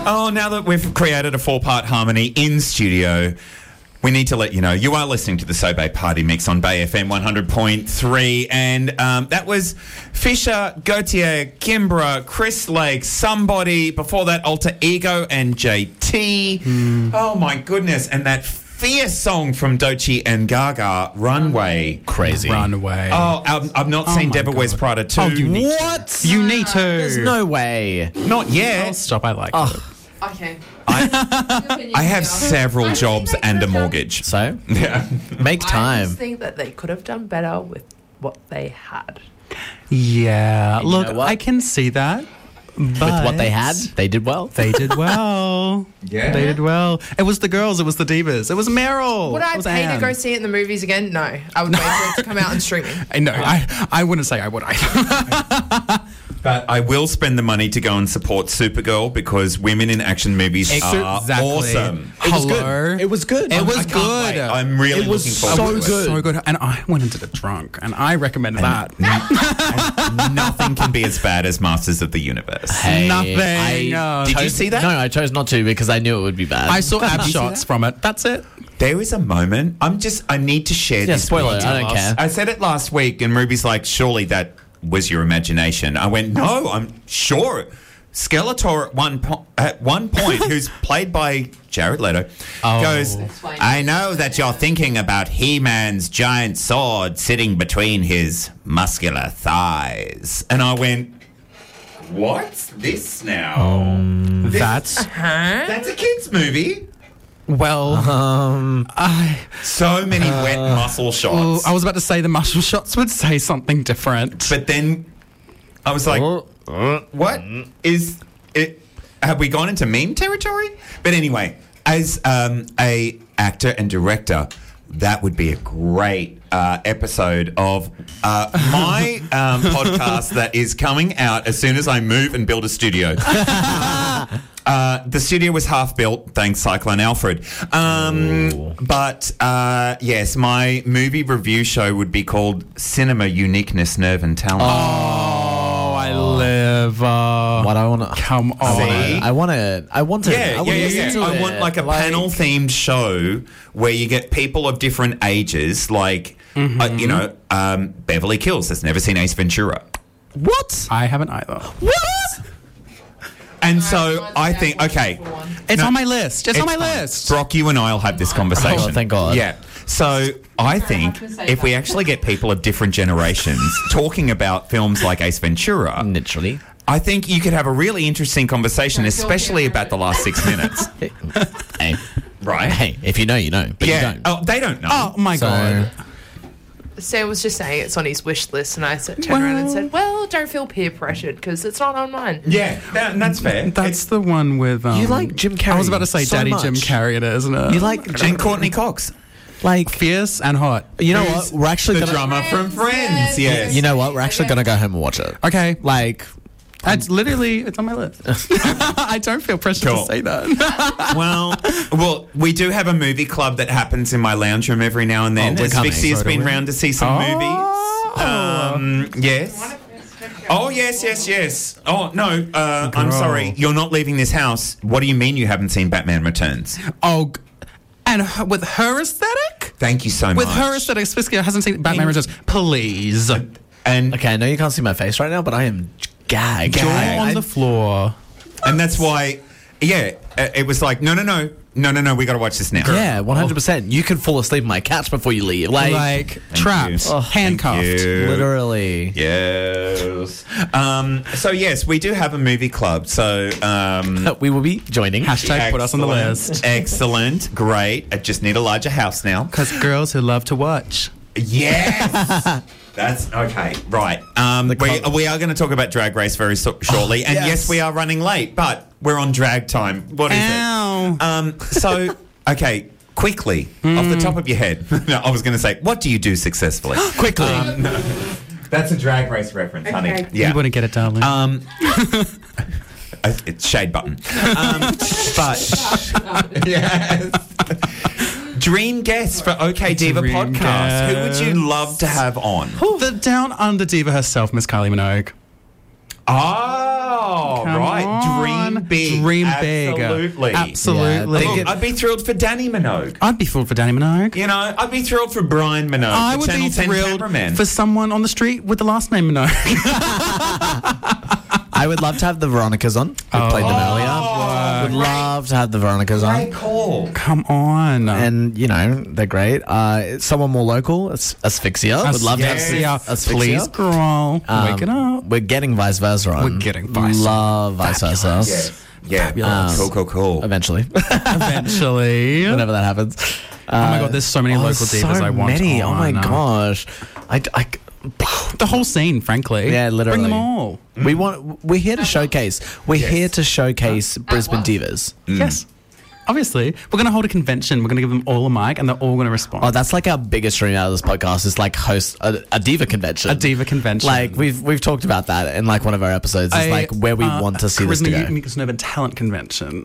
Oh, now that we've created a 4-part harmony in studio, we need to let you know you are listening to the So Bay Party Mix on Bay FM 100.3, and that was Fisher, Gautier, Kimbra, Chris Lake, Somebody, before that Alter Ego and JT. Oh my goodness, and that fierce song from Doechii and Gaga, Runway. Crazy. Runway. Oh, I've not seen Devil Wears Prada 2. Oh, you need What? You need to. There's no way. Not yet. Stop, I like it. Okay. I have several jobs and a mortgage. So, Yeah. make I time. just think that they could have done better with what they had. Yeah. And you Look, know what? I can see that. With what they had, they did well. They did well. Yeah. They did well. It was the girls. It was the divas. It was Meryl. Would it I was pay Anne. to go see it in the movies again? No. I would wait for it to come out on streaming. No, I wouldn't say I would. But I will spend the money to go and support Supergirl because women in action movies are Exactly. awesome. It was Hello. good. It was good. It was I can't good. wait. I'm really It was looking forward so to it. good. So good. And I went into it drunk, and I recommend that. And nothing can be as bad as Masters of the Universe. Hey, Nothing. Did you see that? No, I chose not to because I knew it would be bad. I saw ab you see shots that? from it. That's it. There is a moment. I need to share Yeah, this spoiler. with you. I don't care. I said it last week, and Ruby's like, surely that was your imagination. I went, no, I'm sure. Skeletor at one point, who's played by Jared Leto, goes, I know that you're thinking about He-Man's giant sword sitting between his muscular thighs. And I went, what's this now? That's That's a kid's movie. well. So many wet muscle Oh, shots. I was about to say the muscle shots would say something different. But then I was like, what is it? Have we gone into meme territory? But anyway, as a actor and director, that would be a great episode of my podcast that is coming out as soon as I move and build a studio. The studio was half built, thanks Cyclone Alfred. But yes, my movie review show would be called Cinema Uniqueness, Nerve and Talent. Oh, I live. What I want to Come on. See? I want to. Yeah. I want like a panel themed show where you get people of different ages, like Beverly Kills has never seen Ace Ventura. What? I haven't either. What? And so I think, okay, It's on my list. It's on my fine. list. Brock, you and I will have this conversation. Oh, thank God. Yeah. So I think if we actually get people of different generations talking about films like Ace Ventura, Literally. I think you could have a really interesting conversation, especially about the last 6 minutes. Hey. Right? Hey, if you know, you know. But you Yeah. don't. Oh, they don't know. Oh my So- god. Sam was just saying it's on his wish list, and I turned around and said, well, don't feel peer pressured because it's not on mine. Yeah, that's fair. That's the one with. You like Jim Carrey I was about to say so Daddy much. Jim Carrey, it isn't it? You like And Courtney Cox, like fierce and hot. you know what? We're actually the gonna. drummer from Friends. Yes. You know what? We're actually gonna go home and watch it. Okay. Like, It's on my list. I don't feel pressure Cool. to say that. Well, we do have a movie club that happens in my lounge room every now and then. Oh, we're As coming. Vixia's So do been we. round to see some movies. Yes. Oh, yes. Oh, no, I'm Girl. sorry. You're not leaving this house. What do you mean you haven't seen Batman Returns? Oh, and with her aesthetic? Thank you so much. With her aesthetic, Spiska hasn't seen Batman Returns. Please. And, okay, I know you can't see my face right now, but I am gagged. Jaw on the floor. and that's why, it was like, no, we got to watch this now. Yeah, 100%. You could fall asleep on my couch before you leave. Like trapped, you. handcuffed. Thank you. Literally. Yes. So, yes, we do have a movie club. So, We will be joining. Hashtag put us on the list. Excellent. Great. I just need a larger house now. Because girls who love to watch. Yes. That's okay. Right. We are going to talk about Drag Race very shortly. And yes, we are running late, but we're on drag time. What is Ow. it? So, okay, quickly, off the top of your head. No, I was going to say, what do you do successfully? Quickly. That's a Drag Race reference, honey. Okay. Yeah. You wouldn't get it, darling. It's shade button. But yes. Dream guest for OK Diva Dream podcast. Who would guest. you love to have on? The down under diva herself, Miss Kylie Minogue. Oh, Come right. on. Dream big. Dream big. Absolutely. Absolutely. Yeah, Look, I'd be thrilled for Danny Minogue. I'd be thrilled for Danny Minogue. You know, I'd be thrilled for Brian Minogue, I the would Channel be 10 thrilled cameraman. for someone on the street with the last name Minogue. I would love to have the Veronicas on. We played them earlier. Would love to have the Veronicas on. Great call. Come on. And, you know, they're great. Someone more local, Asphyxia. Would love to have Asphyxia. Please, girl. Wake it up. We're getting vice versa on. We're getting vice versa. Love vice versa. Yeah. Cool. Eventually. Eventually. Whenever that happens. Oh my God, there's so many local divas I want many. on. Oh my gosh. The whole scene, frankly. Yeah, literally. Bring them all. We're here to showcase. We're here to showcase Brisbane divas. Yes. Obviously. We're going to hold a convention. We're going to give them all a mic and they're all going to respond. Oh, that's like our biggest dream out of this podcast is like host a diva convention. A diva convention. Like we've talked about that in like one of our episodes. Is like where we want to see this to go. Charisma, Uniqueness, and Urban Talent Convention.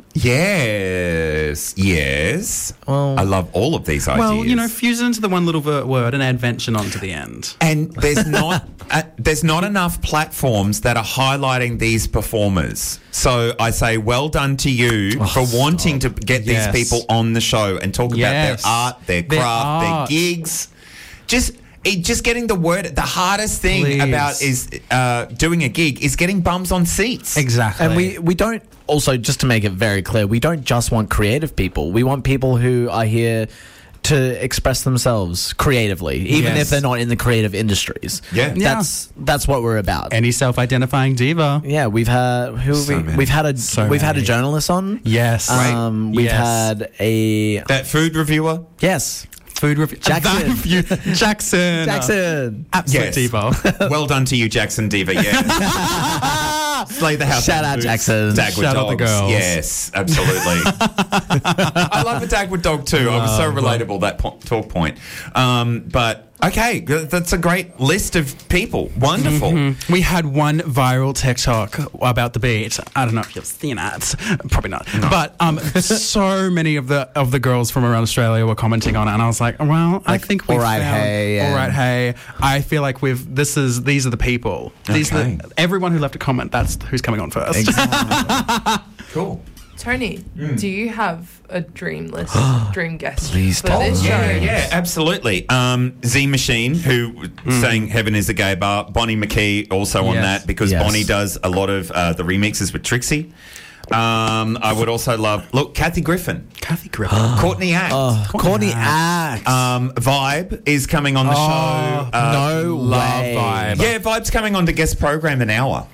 Yes. Well, I love all of these ideas. Well, you know, fuse it into the one little word and add vention onto the end. And there's not enough platforms that are highlighting these performers. So I say well done to you for wanting to get these people on the show and talk about their art, their craft, their gigs. Just getting the word. The hardest thing about is doing a gig is getting bums on seats. Exactly. and we don't also, just to make it very clear, we don't just want creative people. We want people who are here to express themselves creatively, even if they're not in the creative industries. That's what we're about. Any self-identifying diva. Yeah, we've had we've had a journalist on. Yes. We've had That food reviewer. yes. Food review. Jackson. Absolute diva. Well done to you, Jackson Diva. Yeah. Slay the house. Shout out, Jackson. Dagwood Shout out dogs. the girls. Yes, absolutely. I love a Dagwood dog too. I was so relatable, that talk point. But okay, that's a great list of people. Wonderful. Mm-hmm. We had one viral TikTok about the beat. I don't know if you've seen it. Probably not. No. But so many of the girls from around Australia were commenting on it, and I was like, well, I think we've found. All right, hey. I feel like these are the people. Everyone who left a comment, that's who's coming on first. Exactly. Cool. Tony, do you have a dream list, dream guest Please for this show? Yeah, absolutely. Z Machine, who sang Heaven is a Gay Bar. Bonnie McKee also on that because Bonnie does a lot of the remixes with Trixie. I would also love, Kathy Griffin. Courtney Act. Courtney Act. Vibe is coming on the show. No way. Vibe. Yeah, Vibe's coming on to guest program an hour.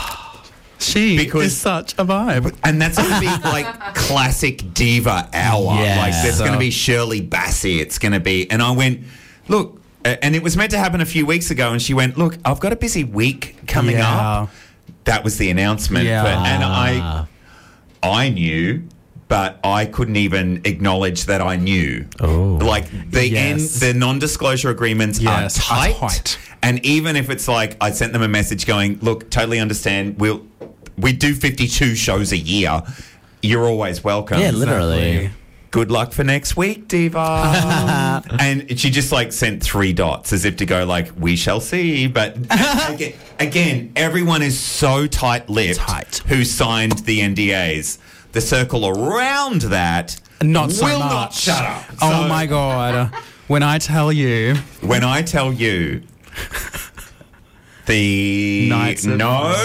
She is such a vibe. And that's going to be like classic diva hour. Yes. Like there's going to be Shirley Bassey. It's going to be, and I went, look, and it was meant to happen a few weeks ago. And she went, look, I've got a busy week coming up. That was the announcement. Yeah. And I knew, but I couldn't even acknowledge that I knew. Oh. Like the non-disclosure agreements are tight. And even if it's like I sent them a message going, look, totally understand. We do 52 shows a year. You're always welcome. Yeah, literally. Good luck for next week, Diva. And she just like sent 3 dots as if to go like, we shall see. But again, everyone is so tight-lipped who signed the NDAs. The circle around that not so will much. not shut up. Oh So- my God. When I tell you. The Nights of-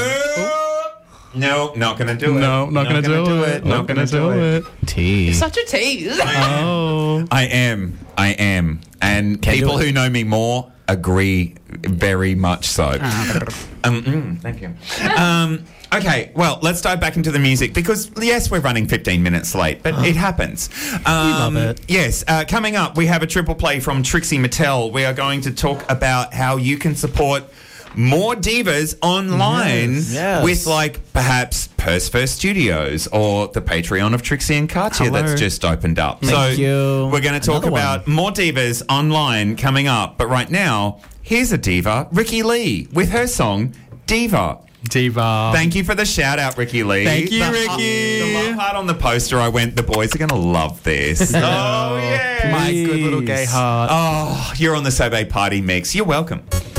No, not going to do it. No, not going to do it. Not going to do it. Tea. Such a tease. Oh. I am. And Can people do it. who know me more agree very much so. Thank you. Okay, well, let's dive back into the music because, yes, we're running 15 minutes late, but it happens. love it. Yes, coming up, we have a triple play from Trixie Mattel. We are going to talk about how you can support more divas online Yes. with, like, perhaps Purse First Studios or the Patreon of Trixie and Katya Hello. that's just opened up. Thank you. We're going to talk Another about more divas online coming up. But right now, here's a diva, Ricky Lee, with her song, Diva. Thank you for the shout out, Ricky Lee. Thank you, The Ricky. love heart on the poster, I went, the boys are going to love this. Oh, yeah. My good little gay heart. Oh, you're on the Sobe Party mix. You're welcome.